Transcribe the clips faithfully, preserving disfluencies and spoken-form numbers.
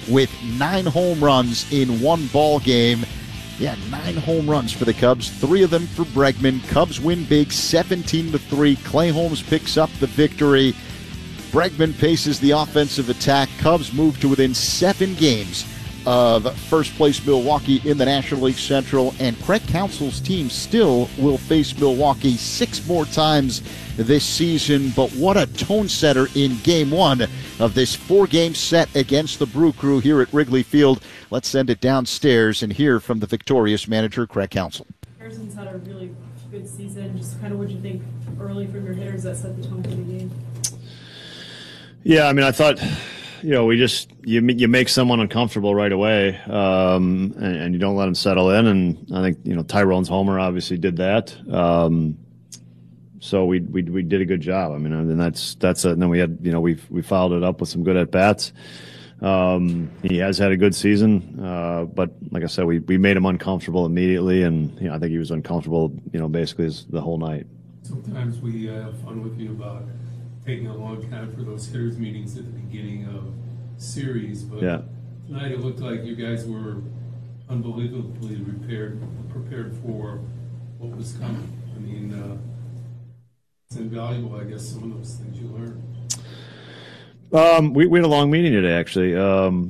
with nine home runs in one ball game. Yeah, nine home runs for the Cubs, three of them for Bregman. Cubs win big, seventeen to three. Clay Holmes picks up the victory. Bregman paces the offensive attack. Cubs move to within seven games of first place Milwaukee in the National League Central, and Craig Counsell's team still will face Milwaukee six more times this season. But what a tone setter in game one of this four-game set against the Brew Crew here at Wrigley Field. Let's send it downstairs and hear from the victorious manager, Craig Counsell. Harrison's had a really good season. Just kind of what you think early from your hitters that set the tone for the game? Yeah, I mean, I thought, you know, we just you you make someone uncomfortable right away, um, and, and you don't let them settle in. And I think, you know, Tyrone's homer obviously did that. Um, so we we we did a good job. I mean, and that's that's a, and then we had, you know, we we followed it up with some good at bats. Um, he has had a good season, uh, but like I said, we we made him uncomfortable immediately, and you know, I think he was uncomfortable, you know, basically the whole night. Sometimes we uh, have fun with you about taking a long time for those hitters meetings at the beginning of series, but yeah. Tonight it looked like you guys were unbelievably prepared prepared for what was coming. I mean, uh, it's invaluable, I guess, some of those things you learned. Um, we, we had a long meeting today, actually. Um,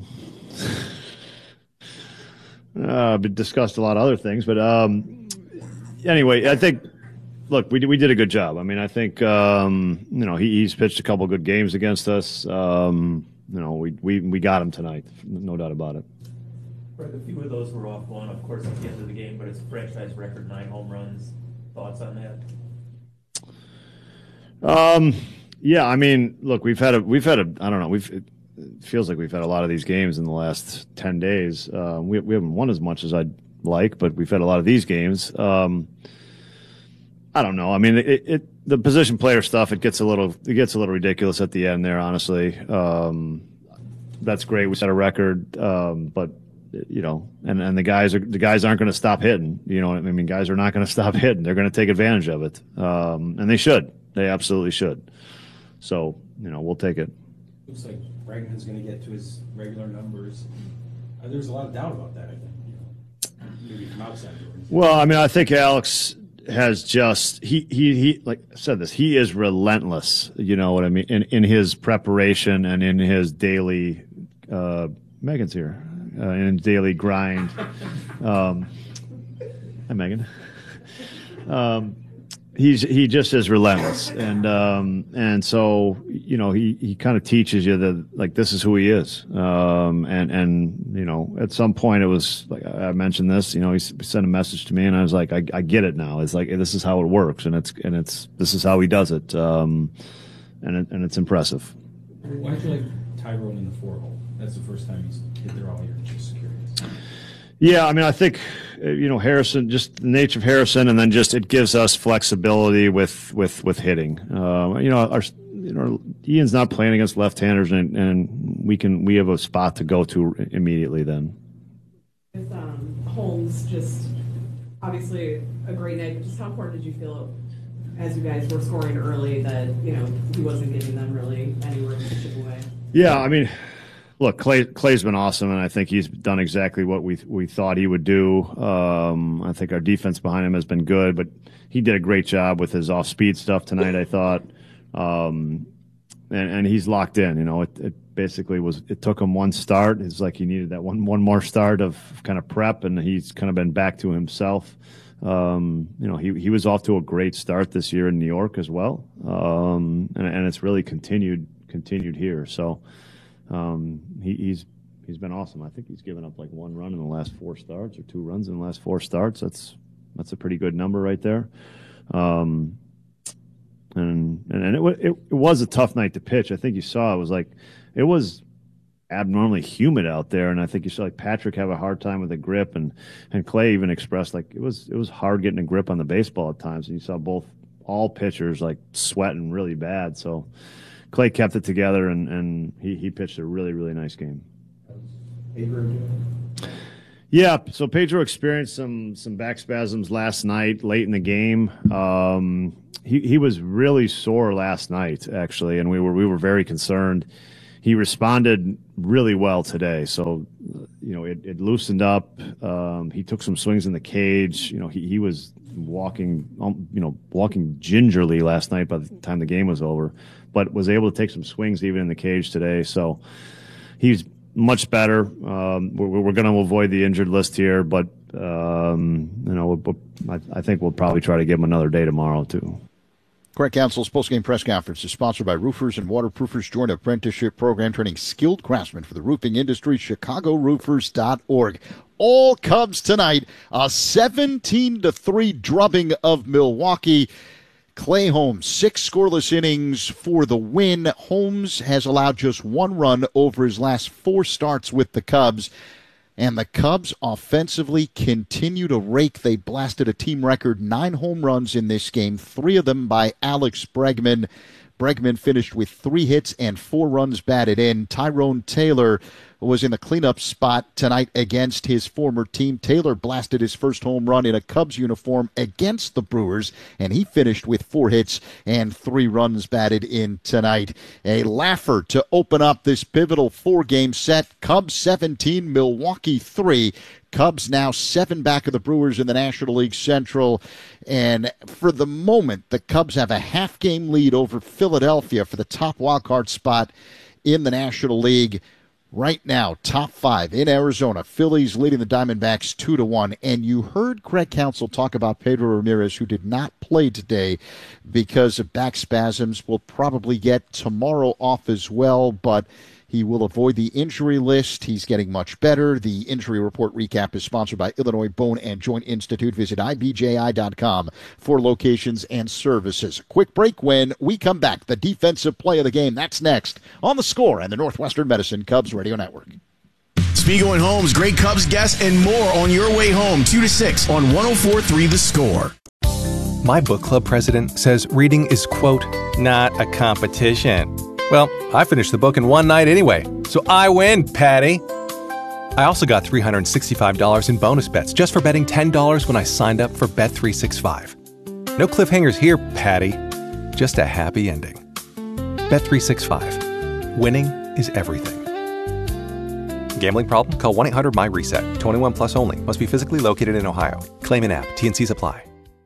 uh, we discussed a lot of other things, but um, anyway, I think. Look, we we did a good job. I mean, I think um, you know he, he's pitched a couple good games against us. Um, you know, we, we we got him tonight, no doubt about it. Right, a few of those were off one, of course, at the end of the game, but it's franchise record nine home runs. Thoughts on that? Um, yeah, I mean, look, we've had a we've had a I don't know we've it feels like we've had a lot of these games in the last ten days. Uh, we we haven't won as much as I'd like, but we've had a lot of these games. Um, I don't know. I mean, it, it the position player stuff. It gets a little it gets a little ridiculous at the end there. Honestly, um, that's great. We set a record, um, but you know, and, and the guys are the guys aren't going to stop hitting. You know, what I mean, guys are not going to stop hitting. They're going to take advantage of it, um, and they should. They absolutely should. So you know, we'll take it. Looks like Bregman's going to get to his regular numbers. Uh, there's a lot of doubt about that. I think. You know, maybe from outside. Well, I mean, I think Alex has just he he he like I said this he is relentless, you know what I mean, in in his preparation and in his daily uh Megan's here uh, in daily grind. um hi Megan. um he's he just is relentless, and um and so you know he he kind of teaches you that like this is who he is, um and and you know at some point it was like I mentioned this, you know he sent a message to me and I was like I, I get it now. It's like this is how it works, and it's and it's this is how he does it, um and it, and it's impressive. Why do you like Tyrone in the four hole? That's the first time he's hit there all year. Just curious. Yeah, I mean, I think, you know, Harrison, just the nature of Harrison, and then just it gives us flexibility with with with hitting. Uh, you know, our you know Ian's not playing against left-handers, and, and we can we have a spot to go to immediately then. With um, Holmes, just obviously a great night. Just how important did you feel as you guys were scoring early that you know he wasn't giving them really any room to chip away? Yeah, I mean. Look, Clay, Clay's been awesome, and I think he's done exactly what we we thought he would do. Um, I think our defense behind him has been good, but he did a great job with his off-speed stuff tonight, I thought. Um, and, and he's locked in. You know, it, it basically was. It took him one start. It's like he needed that one one more start of kind of prep, and he's kind of been back to himself. Um, you know, he he was off to a great start this year in New York as well, um, and and it's really continued continued here. So. Um, he, he's he's been awesome. I think he's given up like one run in the last four starts, or two runs in the last four starts. That's that's a pretty good number right there. Um, and and it, it it was a tough night to pitch. I think you saw it was like it was abnormally humid out there, and I think you saw like Patrick have a hard time with the grip, and and Clay even expressed like it was it was hard getting a grip on the baseball at times. And you saw both all pitchers like sweating really bad. So. Clay kept it together, and, and he, he pitched a really, really nice game. Yeah, so Pedro experienced some some back spasms last night, late in the game. Um, he he was really sore last night, actually, and we were we were very concerned. he responded really well today. So, you know, it, it loosened up. Um, he took some swings in the cage. You know, he, he was walking, um, you know, walking gingerly last night by the time the game was over, but was able to take some swings even in the cage today. So he's much better. Um, we're we're going to avoid the injured list here, but, um, you know, I, I think we'll probably try to give him another day tomorrow, too. Craig Counsell's post-game press conference is sponsored by Roofers and Waterproofers Joint Apprenticeship Program, training skilled craftsmen for the roofing industry, chicago roofers dot org. All Cubs tonight, a seventeen to three drubbing of Milwaukee. Clay Holmes, six scoreless innings for the win. Holmes has allowed just one run over his last four starts with the Cubs. And the Cubs offensively continue to rake. They blasted a team record nine home runs in this game, three of them by Alex Bregman. Bregman finished with three hits and four runs batted in. Tyrone Taylor was in the cleanup spot tonight against his former team. Taylor blasted his first home run in a Cubs uniform against the Brewers, and he finished with four hits and three runs batted in tonight. A laugher to open up this pivotal four-game set. Cubs seventeen, Milwaukee three. Cubs now seven back of the Brewers in the National League Central. And for the moment, the Cubs have a half-game lead over Philadelphia for the top wildcard spot in the National League. Right now, top five in Arizona. Phillies leading the Diamondbacks two to one. And you heard Craig Counsell talk about Pedro Ramirez, who did not play today because of back spasms. Will probably get tomorrow off as well, but he will avoid the injury list. He's getting much better. The injury report recap is sponsored by Illinois Bone and Joint Institute. Visit I B J I dot com for locations and services. Quick break. When we come back, the defensive play of the game. That's next on The Score and the Northwestern Medicine Cubs Radio Network. Spiegel and Holmes, great Cubs guests, and more on your way home, two to six on one oh four point three The Score. My book club president says reading is, quote, not a competition. Well, I finished the book in one night anyway, so I win, Patty. I also got three hundred sixty-five dollars in bonus bets just for betting ten dollars when I signed up for Bet three sixty-five. No cliffhangers here, Patty. Just a happy ending. Bet three sixty-five. Winning is everything. Gambling problem? Call one eight hundred my reset. twenty-one plus only. Must be physically located in Ohio. Claim in app. T and Cs apply.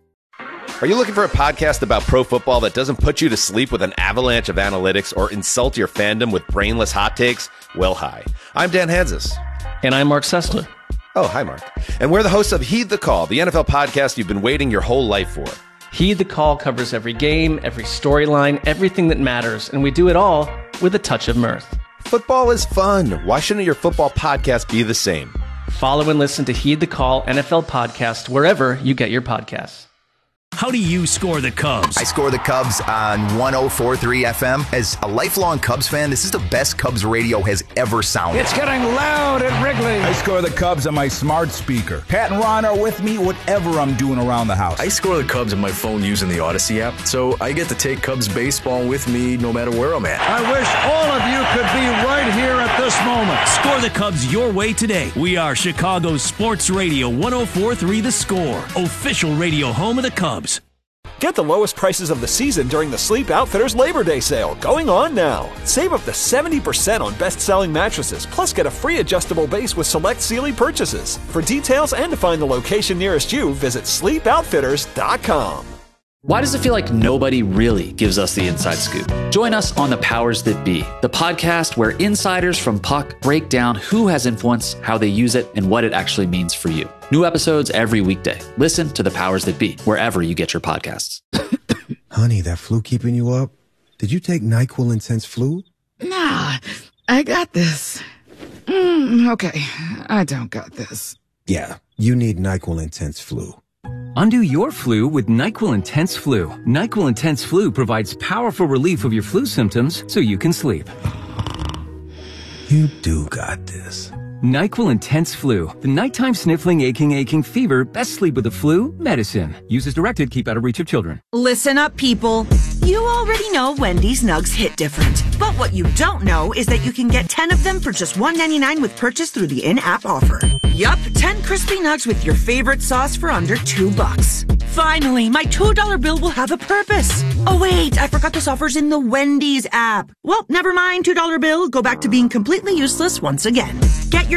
Are you looking for a podcast about pro football that doesn't put you to sleep with an avalanche of analytics or insult your fandom with brainless hot takes? Well, hi. I'm Dan Hansis. And I'm Mark Sessler. Oh, hi, Mark. And we're the hosts of Heed the Call, the N F L podcast you've been waiting your whole life for. Heed the Call covers every game, every storyline, everything that matters, and we do it all with a touch of mirth. Football is fun. Why shouldn't your football podcast be the same? Follow and listen to Heed the Call N F L podcast wherever you get your podcasts. How do you score the Cubs? I score the Cubs on one oh four point three F M. As a lifelong Cubs fan, this is the best Cubs radio has ever sounded. It's getting loud at Wrigley. I score the Cubs on my smart speaker. Pat and Ron are with me whatever I'm doing around the house. I score the Cubs on my phone using the Odyssey app, so I get to take Cubs baseball with me no matter where I'm at. I wish all of you could be right here at this moment. Score the Cubs your way today. We are Chicago's Sports Radio one oh four point three The Score, official radio home of the Cubs. Get the lowest prices of the season during the Sleep Outfitters Labor Day sale, going on now. Save up to seventy percent on best-selling mattresses, plus get a free adjustable base with select Sealy purchases. For details and to find the location nearest you, visit sleep outfitters dot com. Why does it feel like nobody really gives us the inside scoop? Join us on The Powers That Be, the podcast where insiders from Puck break down who has influence, how they use it, and what it actually means for you. New episodes every weekday. Listen to The Powers That Be, wherever you get your podcasts. Honey, that flu keeping you up? Did you take NyQuil Intense Flu? Nah, I got this. Mm, okay, I don't got this. Yeah, you need NyQuil Intense Flu. Undo your flu with NyQuil Intense Flu. NyQuil Intense Flu provides powerful relief of your flu symptoms so you can sleep. You do got this. NyQuil Intense Flu. The nighttime sniffling, aching, aching fever. Best sleep with the flu medicine. Use as directed. Keep out of reach of children. Listen up, people. You already know Wendy's Nugs hit different. But what you don't know is that you can get ten of them for just one ninety-nine with purchase through the in-app offer. Yup, ten crispy nugs with your favorite sauce for under two bucks. Finally, my two dollar bill will have a purpose. Oh, wait, I forgot this offer's in the Wendy's app. Well, never mind, two dollar bill. Go back to being completely useless once again. Get your